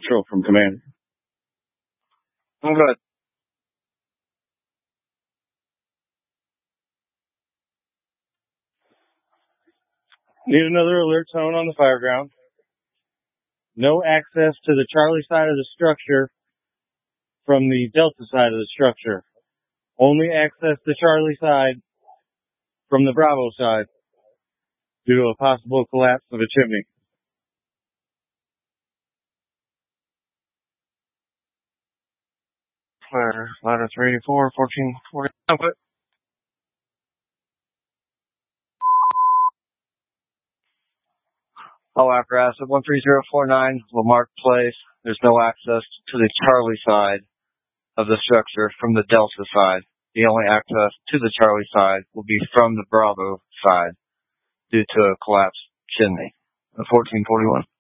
Control from command. I'm good. Need another alert tone on the fire ground. No access to the Charlie side of the structure from the Delta side of the structure. Only access to Charlie side from the Bravo side due to a possible collapse of a chimney. Ladder 384, 1440. I'm good. All apparatus at 13049 Lamarck Place. There's no access to the Charlie side of the structure from the Delta side. The only access to the Charlie side will be from the Bravo side due to a collapsed chimney. 1441.